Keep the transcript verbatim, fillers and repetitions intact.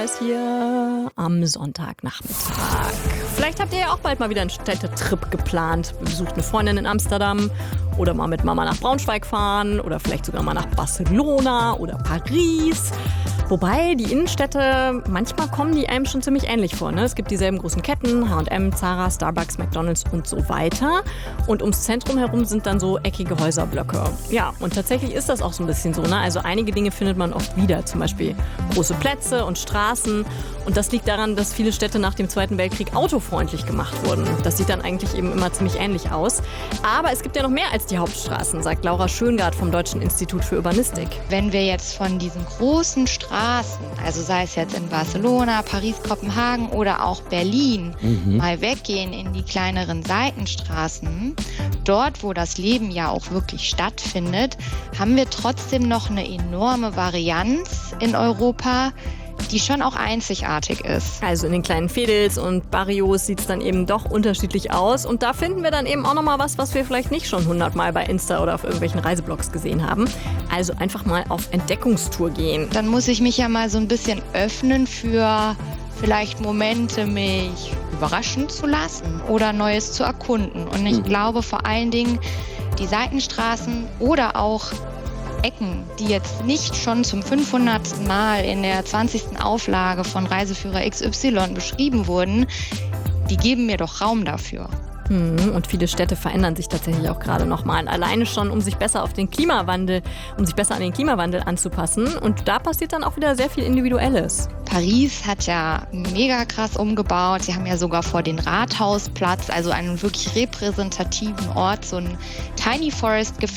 ist hier am Sonntagnachmittag. Vielleicht habt ihr ja auch bald mal wieder einen Städtetrip geplant. Besucht eine Freundin in Amsterdam oder mal mit Mama nach Braunschweig fahren oder vielleicht sogar mal nach Barcelona oder Paris. Wobei die Innenstädte, manchmal kommen die einem schon ziemlich ähnlich vor. Ne? Es gibt dieselben großen Ketten, H und M, Zara, Starbucks, McDonald's und so weiter. Und ums Zentrum herum sind dann so eckige Häuserblöcke. Ja, und tatsächlich ist das auch so ein bisschen so. Ne? Also einige Dinge findet man oft wieder, zum Beispiel große Plätze und Straßen. Und das liegt daran, dass viele Städte nach dem Zweiten Weltkrieg autofreundlich gemacht wurden. Das sieht dann eigentlich eben immer ziemlich ähnlich aus. Aber es gibt ja noch mehr als die Hauptstraßen, sagt Laura Schöngard vom Deutschen Institut für Urbanistik. Wenn wir jetzt von diesen großen Straßen, also sei es jetzt in Barcelona, Paris, Kopenhagen oder auch Berlin, mhm. mal weggehen in die kleineren Seitenstraßen, dort, wo das Leben ja auch wirklich stattfindet, haben wir trotzdem noch eine enorme Varianz in Europa, die schon auch einzigartig ist. Also in den kleinen Veedels und Barrios sieht es dann eben doch unterschiedlich aus. Und da finden wir dann eben auch nochmal was, was wir vielleicht nicht schon hundertmal bei Insta oder auf irgendwelchen Reiseblogs gesehen haben. Also einfach mal auf Entdeckungstour gehen. Dann muss ich mich ja mal so ein bisschen öffnen für vielleicht Momente, mich überraschen zu lassen oder Neues zu erkunden. Und ich mhm. glaube vor allen Dingen, die Seitenstraßen oder auch Ecken, die jetzt nicht schon zum fünfhundertsten Mal in der zwanzigsten Auflage von Reiseführer X Y beschrieben wurden, die geben mir doch Raum dafür. Und viele Städte verändern sich tatsächlich auch gerade nochmal. Alleine schon, um sich besser auf den Klimawandel, um sich besser an den Klimawandel anzupassen. Und da passiert dann auch wieder sehr viel Individuelles. Paris hat ja mega krass umgebaut. Sie haben ja sogar vor den Rathausplatz, also einen wirklich repräsentativen Ort, so einen Tiny Forest gepflanzt.